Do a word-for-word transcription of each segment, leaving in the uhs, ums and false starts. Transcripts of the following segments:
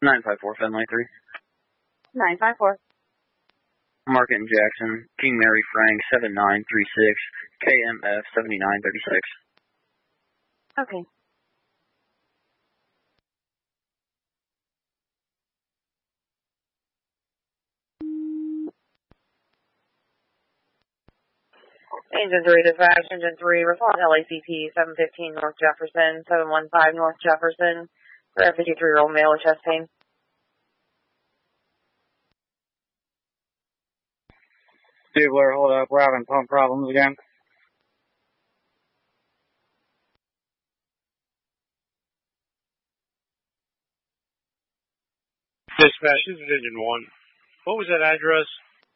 nine five four, Fenway three. nine five four. Market and Jackson, King Mary Frank, seven nine three six, K M F seventy-nine thirty-six. Okay. Engine three dispatch, engine three, response L A C P, seven fifteen North Jefferson, seven one five North Jefferson, for a fifty-three-year-old male with chest pain. Stabler, hold up, we're having pump problems again. Dispatch, this is engine one. What was that address?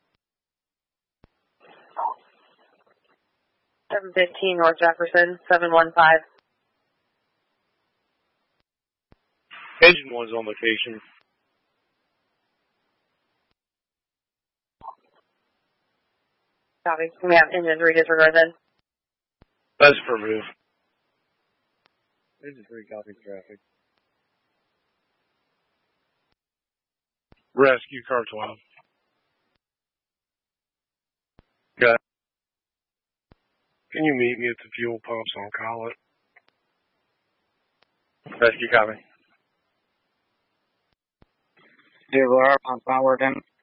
seven fifteen North Jefferson, seven one five. Engine one's on location. Copy. We have engine three disregard then. That's affirmative. Engine three copy traffic. Rescue car twelve. Got it. Can you meet me at the fuel pumps on Collet? Rescue copy. Stabler, our pump's not working.